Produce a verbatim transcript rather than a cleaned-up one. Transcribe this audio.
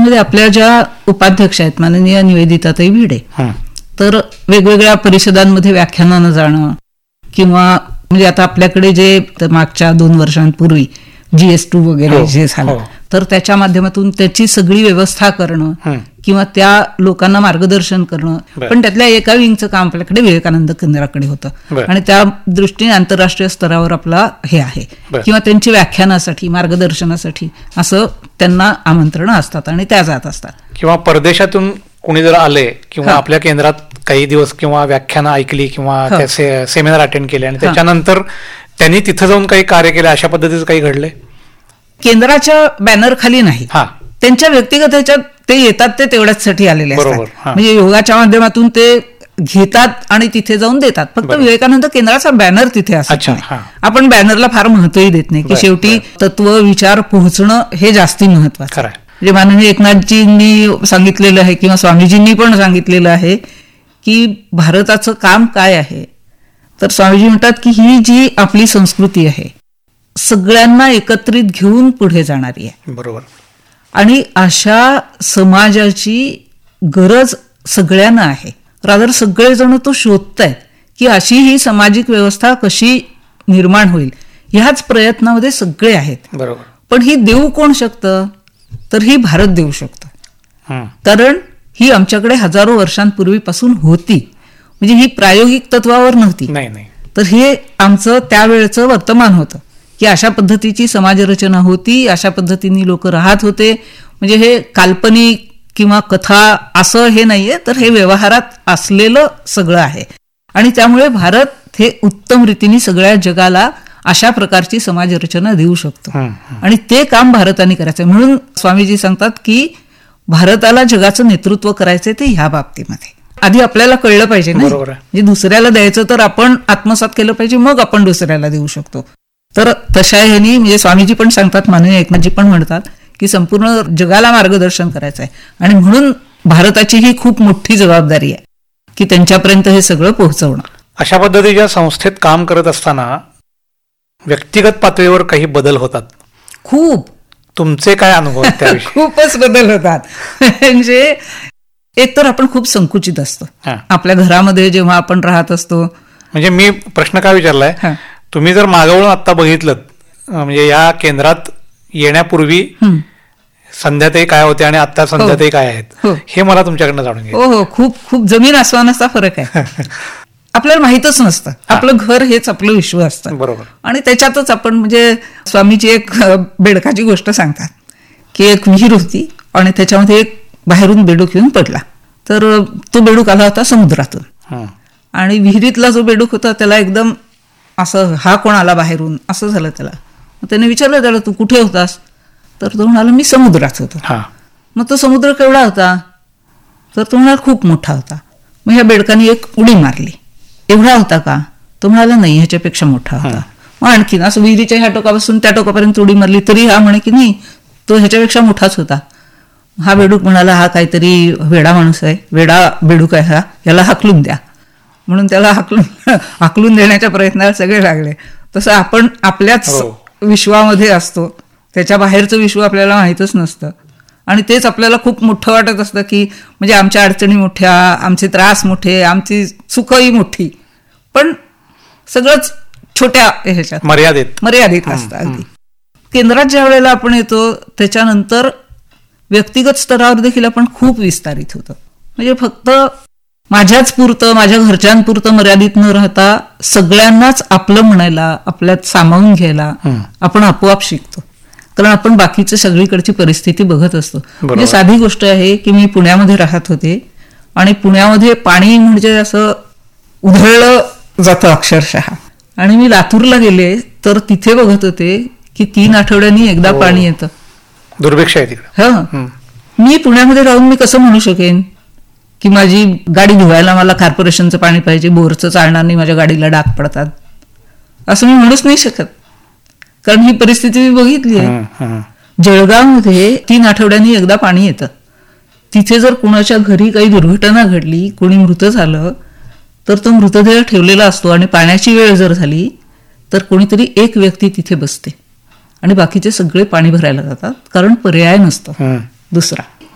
मध्ये आपल्या ज्या उपाध्यक्ष आहेत माननीय निवेदिताताई भिडे, तर वेगवेगळ्या परिषदांमध्ये व्याख्यानानं जाणं किंवा म्हणजे आता आपल्याकडे जे मागच्या दोन वर्षांपूर्वी जीएस टू वगैरे जे झालं, तर त्याच्या माध्यमातून त्याची सगळी व्यवस्था करणं किंवा त्या लोकांना मार्गदर्शन करणं, पण त्यातल्या एका विंगचं काम आपल्याकडे विवेकानंद केंद्राकडे होतं आणि त्या दृष्टीने आंतरराष्ट्रीय स्तरावर आपला हे आहे किंवा त्यांची व्याख्यानासाठी मार्गदर्शनासाठी असं त्यांना आमंत्रणं असतात आणि त्या जात असतात. किंवा परदेशातून कोणी जर आले किंवा आपल्या केंद्रात काही दिवस किंवा व्याख्यानं ऐकली किंवा सेमिनार अटेंड केले आणि त्याच्यानंतर त्यांनी तिथं जाऊन काही कार्य केले, अशा पद्धतीचं काही घडले? केंद्राच्या बॅनर खाली नाही, त्यांच्या व्यक्तिगत ह्याच्यात ते येतात, ते तेवढ्याचसाठी आलेले असतात. म्हणजे योगाच्या माध्यमातून ते घेतात आणि तिथे जाऊन देतात. फक्त विवेकानंद केंद्राचा बॅनर तिथे असत नाही. आपण बॅनरला फार महत्वही देत नाही, की शेवटी तत्व विचार पोहोचणं हे जास्ती महत्वाचं. म्हणजे माननीय एकनाथजींनी सांगितलेलं आहे किंवा स्वामीजींनी पण सांगितलेलं आहे की भारताचं काम काय आहे. तर स्वामीजी म्हणतात की ही जी आपली संस्कृती आहे सगळ्यांना एकत्रित घेऊन पुढे जाणारी आहे. बरोबर. आणि अशा समाजाची गरज सगळ्यांना आहे. रादर सगळेजण तो शोधतायत की अशी ही सामाजिक व्यवस्था कशी निर्माण होईल, ह्याच प्रयत्नामध्ये सगळे आहेत. बरोबर. पण ही देऊ कोण शकतं? तर ही भारत देऊ शकतं, कारण ही आमच्याकडे हजारो वर्षांपूर्वीपासून होती. म्हणजे ही प्रायोगिक तत्वावर नव्हती, तर हे आमचं त्यावेळचं वर्तमान होतं की अशा पद्धतीची समाजरचना होती, अशा पद्धतीने लोक राहत होते. म्हणजे हे काल्पनिक किंवा कथा असं हे नाहीये, तर हे व्यवहारात असलेलं सगळं आहे. आणि त्यामुळे भारत हे उत्तम रीतीने सगळ्या जगाला अशा प्रकारची समाजरचना देऊ शकतो आणि ते काम भारताने करायचं. म्हणून स्वामीजी सांगतात की भारताला जगाचं नेतृत्व करायचंय ते ह्या बाबतीमध्ये आधी आपल्याला कळलं पाहिजे ना. म्हणजे दुसऱ्याला द्यायचं तर आपण आत्मसात केलं पाहिजे, मग आपण दुसऱ्याला देऊ शकतो. तर तशा ह्यानी म्हणजे स्वामीजी पण सांगतात, माननीय एकनाथजी पण म्हणतात की संपूर्ण जगाला मार्गदर्शन करायचं आहे आणि म्हणून भारताची ही खूप मोठी जबाबदारी आहे की त्यांच्यापर्यंत हे सगळं पोहोचवणं. अशा पद्धतीच्या संस्थेत काम करत असताना व्यक्तिगत पातळीवर काही बदल होतात? खूप. तुमचे काय अनुभव त्याविषयी? खूपच बदल होतात. म्हणजे एक तर आपण खूप संकुचित असतो आपल्या घरामध्ये जेव्हा आपण राहत असतो. म्हणजे मी प्रश्न काय विचारलाय, तुम्ही जर मागवळून आता बघितलं म्हणजे या केंद्रात येण्यापूर्वी संध्याताई काय होते आणि आता संध्याताई काय आहेत, हे मला तुमच्याकडनं जाणून घ्यायचं. हो हो, खूप खूप जमीन आसमानाचा फरक आहे. आपल्याला माहितच नसतं, आपलं घर हेच आपलं विश्व असतं. बरोबर. आणि त्याच्यातच आपण म्हणजे स्वामीची एक बेडकाची गोष्ट सांगतात की एक विहीर होती आणि त्याच्यामध्ये एक बाहेरून बेडूक येऊन पडला. तर तो बेडूक आला होता समुद्रातून आणि विहिरीतला जो बेडूक होता त्याला एकदम असं हा कोण आला बाहेरून असं झालं त्याला. त्याने विचारलं त्याला, तू कुठे होतास? तर तो म्हणाला, मी समुद्रात होतो. मग तो समुद्र केवढा होता? तर तो म्हणाला, खूप मोठा होता. मग ह्या बेडकाने एक उडी मारली. एवढा होता का? तो म्हणाला, नाही, ह्याच्यापेक्षा मोठा होता. मग आणखीन असं विहिरीच्या ह्या टोकापासून त्या टोकापर्यंत उडी मारली तरी हा म्हणे की नाही, तो ह्याच्यापेक्षा मोठाच होता. हा बेडूक म्हणाला, हा काहीतरी वेडा माणूस आहे, वेडा बेडूक आहे हा, याला हाकलून द्या. म्हणून त्याला हाकलून हाकलून देण्याच्या प्रयत्नाला सगळे लागले. तसं आपण आपल्याच विश्वामध्ये असतो, त्याच्या बाहेरचं विश्व आपल्याला माहीतच नसतं आणि तेच आपल्याला खूप मोठं वाटत असतं की म्हणजे आमच्या अडचणी मोठ्या, आमचे त्रास मोठे, आमची सुखही मोठी, पण सगळंच छोट्या ह्याच्यात मर्यादित मर्यादित असतं. अगदी केंद्रात ज्या वेळेला आपण येतो त्याच्यानंतर व्यक्तिगत स्तरावर देखील आपण खूप विस्तारित होतो. म्हणजे फक्त माझ्याच पुरतं, माझ्या घरच्यांपुरतं मर्यादित न राहता सगळ्यांनाच आपलं म्हणायला, आपल्यात सामावून घ्यायला आपण आपोआप शिकतो. कारण आपण बाकीची सगळीकडची परिस्थिती बघत असतो. म्हणजे साधी गोष्ट आहे की मी पुण्यामध्ये राहत होते आणि पुण्यामध्ये पाणी म्हणजे असं उधळलं जातं अक्षरशः. आणि मी लातूरला गेले तर तिथे बघत होते की तीन आठवड्यांनी एकदा पाणी येतं. दुर्भिक्ष आहे तिकडे. हा, मी पुण्यामध्ये राहून मी कसं म्हणू शकेन की माझी गाडी धुवायला मला कॉर्पोरेशनचं पाणी पाहिजे, बोरचं चालणार नाही, माझ्या गाडीला डाग पडतात, असं मी म्हणूच नाही शकत. कारण ही परिस्थिती मी बघितली आहे. जळगावमध्ये तीन आठवड्यांनी एकदा पाणी येतं. तिथे जर कुणाच्या घरी काही दुर्घटना घडली, कोणी मृत झालं, तर तो मृतदेह ठेवलेला असतो आणि पाण्याची वेळ जर झाली तर कोणीतरी एक व्यक्ती तिथे बसते आणि बाकीचे सगळे पाणी भरायला जातात, कारण पर्याय नसतो दुसरा.